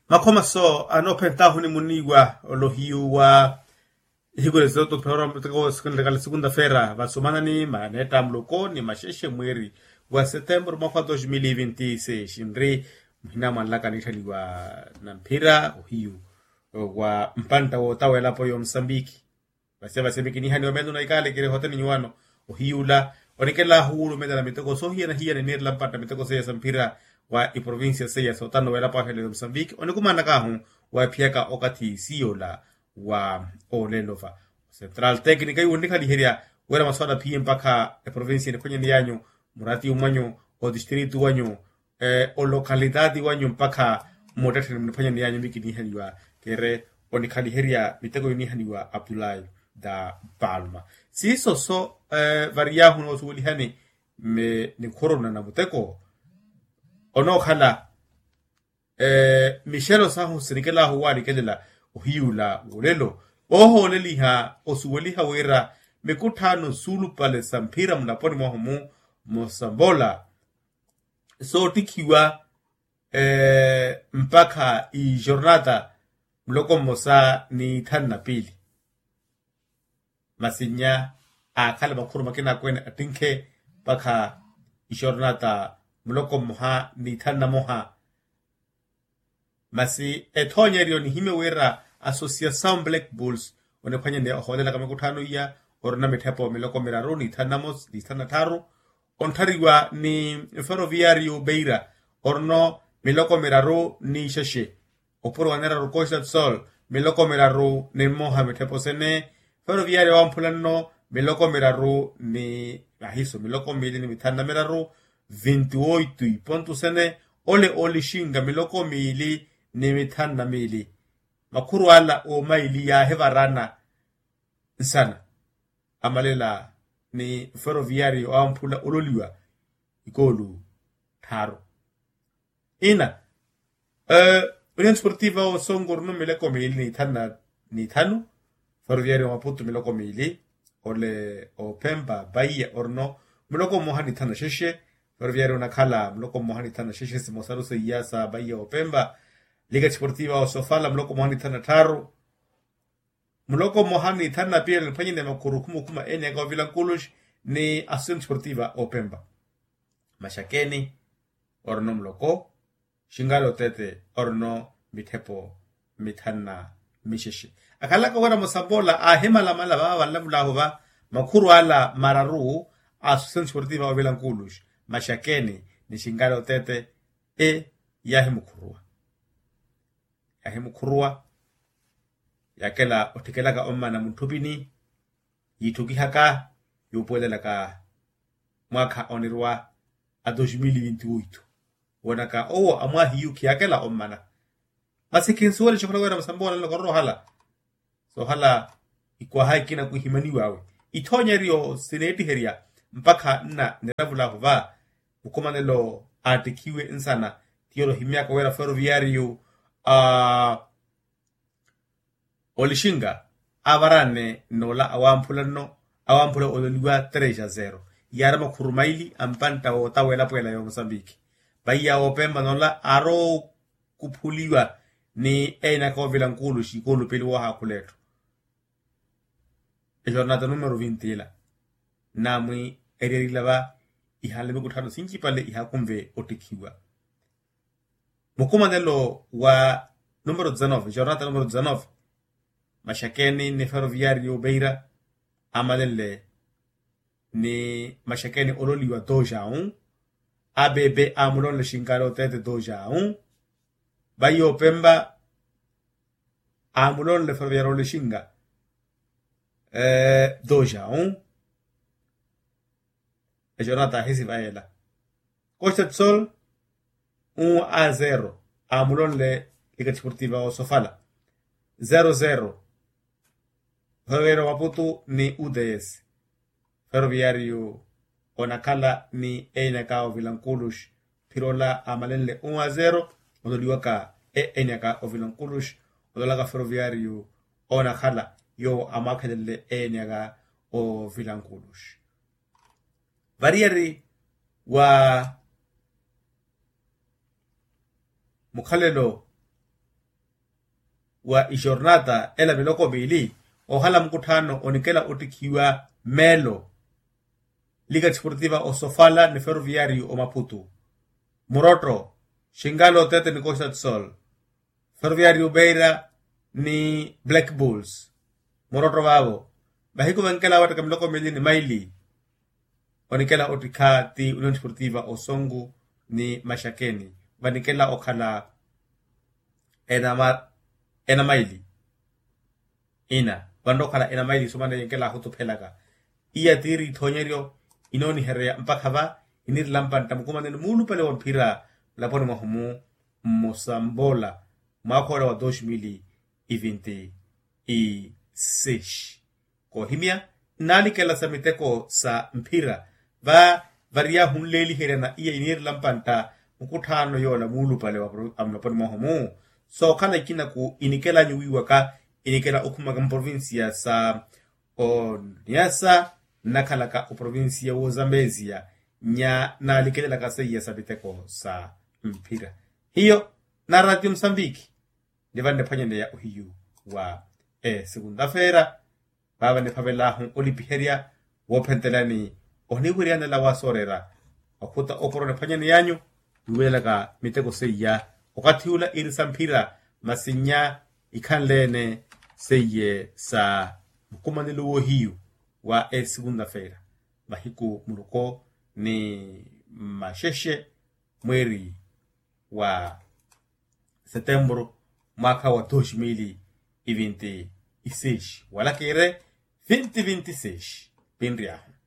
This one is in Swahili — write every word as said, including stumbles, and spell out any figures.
Makoma so ano pentahu ni muniwa olohiu wa higore zoto pera mtego sekondari segunda feira vasomana ni maneta mloko ni masheshe mweri wa September mwaka dois mil e vinte e seis nri mhina manlaka nitaliwa na mpira ohiu wa mpanta wo tawela po yo Msambiki basi Msambiki ni hani omendo na ikale kile hoteni nyuano ohiula onikela hulu meda na mitego so hiya na hiya ni nirla mpanta mitego se ya mpira wa i provincia se ya sotano wela pa hele Msambiki onikumana kahu wa piaka okati siola wa olelova central technica yunika liheria wera maswada pia mpaka e provincia ni kwenye niyanyo murati umanyo o distrito wanyo eh, o localidade wanyo mpaka modete mnifanya niyanyo miki ni haniwa kere onikali heria mitego ni haniwa Abdullahi da Palma si so so eh, varia huno suuli hani me ni corona na muteko ono khala eh Michelo sahu sirikela huwali kelela uhiula ulelo oho leliha osuweliha wera mekutano sulu pale sampira mnaponi mwahumu mosambola so tikiwa eh mpaka i jornada mloko mosa ni tana pili masinya akala makuru makina kwene atinke mpaka i jornada mloko moha ni tana moha masi etonya rio ni hime wera Association Black Bulls onefanya ne holela kama kutano ya orna metepo meloko miraro ni tanamos ni tanataro ontariwa ni ferroviario Beira orno meloko miraro ni sheshe oporo wanera rokosa sol meloko miraro ni moha metepo sene ferroviario ampulano meloko miraro ni ahiso meloko mili ni mitanda miraro veintiocho y ponto sene ole ole shinga meloko mili ni mitanda mili makuru ala o maili ya hevarana sana amalela ni ferroviario ampula ololiwa ikolu taro ina eh Union Sportiva o Songorno meleko mili ni tana ni tanu ferroviario Maputo meleko mili ole o Pemba Bahia orno meloko mohani tana sheshe ferroviario nakala meloko mohani tana sheshe simosaru se yasa Bahia o Pemba Liga Sportiva o Sofala mloko mohani tana taro mloko mohani tana pia nipanye ne makurukumu kuma ene kwa vila kulush ni Associación Sportiva o Pemba mashakeni orno mloko shingalo tete orno mitepo mitana mishishi akala kwa wana mosambola ahema la mala baba wala mlahu ba makuru ala mararu Associación Sportiva o vila kulush mashakeni ni shingalo tete e yahe mkurua yahe kurua yakela otikelaka omma na muntubini yituki haka yopwele ka mwaka onirwa a dois mil e vinte e oito wonaka o amwa hiyuki yakela omma basi kinsuwele chokora wera msambola lo korro hala so hala ikwa haikina kuhimani wawe itonya rio seneti heria mpaka na neravula huva ukomanelo atikiwe insana tioro himiaka wera ferroviario Uh, olishinga avarane nola awampulano awampula ololiwa tres a zero yara makurumaili ampanta o tawela pwela yo Mozambique Bahia o Pemba nola aro kupuliwa ni ena kwa vila nkulu shikolu peli wa hakuleto e jornada numero veinte la namwi erelava ihalebe kutano sinki pale ihakumve otikiwa Mukumanelo wa numero dezenove, jornada numero dezenove, mashakeni ni ferroviario Beira, amalele ni mashakeni ololi wa doja un, A B B amulon le shingaro tete doja un, Bahia Pemba amulon le ferroviario le shinga eh, doja un, e jornada hisi vaela. Costa del Sol, un a zero amulon le Liga Sportiva o Sofala zero zero Ferroviario Maputo ni U D S Ferroviario Onakala ni Enaka Vilankulush Pirola amalenle un a zero odoliwaka e Enaka Vilankulush odolaga Ferroviario Onakala yo amakelele Enaka o Vilankulush Variari wa Mukhalelo wa jornada ela miloko bili ohala mkutano onikela otikiwa Melo Liga Desportiva o Sofala ni Ferroviario o Maputo. Moroto Shingalo Tete ni Costa del Sol. Ferroviario Beira ni Black Bulls. Moroto Babo Bahiko Venkela wata kamiloko mili ni Maili onikela otikati Unión Deportiva o Songo ni Mashakeni. Vanikela okala enama enamaili ina vandokala enamaili sumana yenkela hutupelaga iya tiri thonyerio inoni herea mpakava inir lampan tamkumane mulu pale wampira lapone mahumu Mosambola makora wa dois mil e vinte e seis ko himia nali kela samiteko sa mpira va varia hunleli herena iya inir lampanta mkutano yola mulu pale wa amnapone mahumu so kana kina ku inikela nyuwiwa ka inikela okumaga provincia sa o Niassa nakalaka o provincia wo Zambezia nya na likela ka seya sabiteko sa mpira hiyo na Radio Msambiki ndivande phanyende ya uhiyu wa e segunda-feira baba ne phabela hu olipiheria wo phentelani oni kuriana la wasorera akuta oporone phanyene yanyu duwela ka miteko seya okathiula irisa mpira masinya ikhanlene seye sa mkumanelo wo hiyu wa e segunda-feira mahiku muluko ni masheshe mweri wa setembro mwaka wa dois mil e vinte e seis wala kere vinte e vinte e seis pinriaho